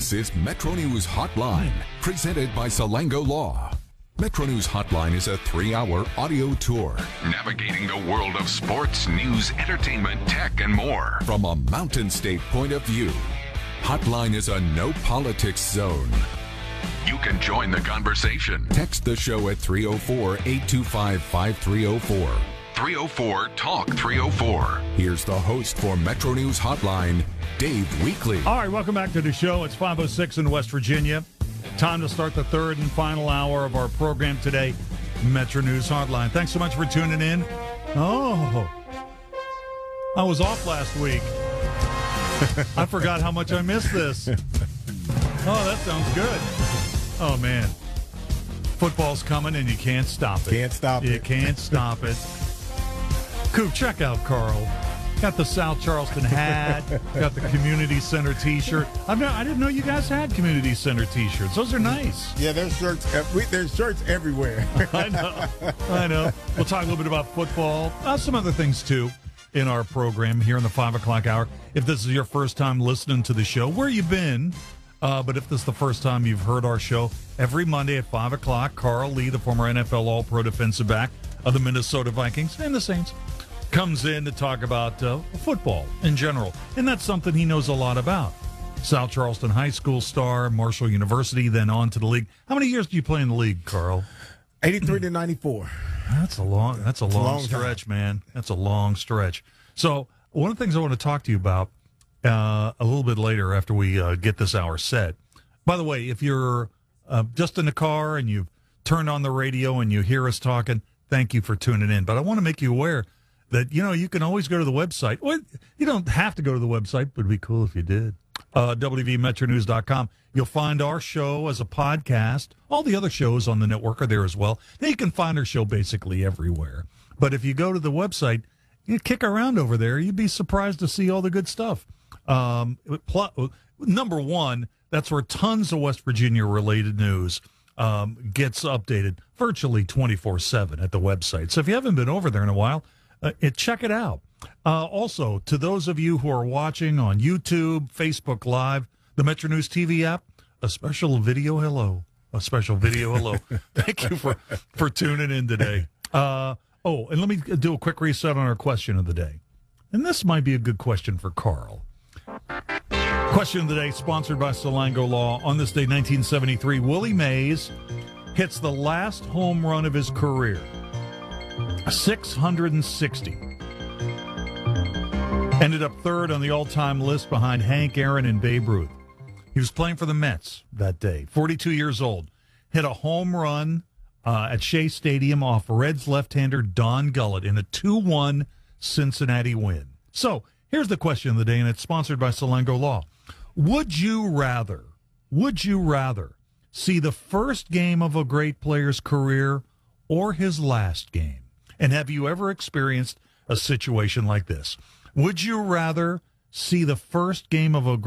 This is Metro News Hotline, presented by Salango Law. Metro News Hotline is a 3-hour audio tour navigating the world of sports, news, entertainment, tech, and more from a Mountain State point of view. Hotline is a no politics zone. You can join the conversation. Text the show at 304-825-5304. 304-TALK-304. Here's the host for Metro News Hotline, Dave Weekley. All right, welcome back to the show. It's 5:06 in West Virginia. Time to start the third and final hour of our program today, Metro News Hotline. Thanks so much for tuning in. Oh, I was off last week. I forgot how much I missed this. Oh, that sounds good. Oh, man. Football's coming, and you can't stop it. Can't stop it. You can't stop it. Coop, check out Carl. Got the South Charleston hat. Got the Community Center T-shirt. I didn't know you guys had Community Center T-shirts. Those are nice. Yeah, there's shirts. There's shirts everywhere. I know. We'll talk a little bit about football. Some other things, too, in our program here in the 5 o'clock hour. If this is your first time listening to the show, where you been? But if this is the first time you've heard our show, every Monday at 5 o'clock, Carl Lee, the former NFL All-Pro defensive back of the Minnesota Vikings and the Saints, comes in to talk about football in general. And that's something he knows a lot about. South Charleston High School star, Marshall University, then on to the league. How many years do you play in the league, Carl? 83 to 94. That's a long stretch, man. That's a long stretch. So one of the things I want to talk to you about a little bit later after we get this hour set. By the way, if you're just in the car and you've turned on the radio and you hear us talking, thank you for tuning in. But I want to make you aware that, you can always go to the website. Well, you don't have to go to the website, but it'd be cool if you did. WVMetroNews.com. You'll find our show as a podcast. All the other shows on the network are there as well. Now you can find our show basically everywhere. But if you go to the website, you kick around over there, you'd be surprised to see all the good stuff. Number one, that's where tons of West Virginia-related news gets updated virtually 24/7 at the website. So if you haven't been over there in a while, check it out. Also, to those of you who are watching on YouTube, Facebook Live, the Metro News TV app, a special video hello. Thank you for tuning in today. And let me do a quick reset on our question of the day. And this might be a good question for Carl. Question of the day, sponsored by Salango Law. On this day, 1973, Willie Mays hits the last home run of his career. 660. Ended up third on the all-time list behind Hank Aaron and Babe Ruth. He was playing for the Mets that day, 42 years old. Hit a home run at Shea Stadium off Reds left-hander Don Gullett in a 2-1 Cincinnati win. So, here's the question of the day, and it's sponsored by Salango Law. Would you rather see the first game of a great player's career or his last game? And have you ever experienced a situation like this? Would you rather see the first game of a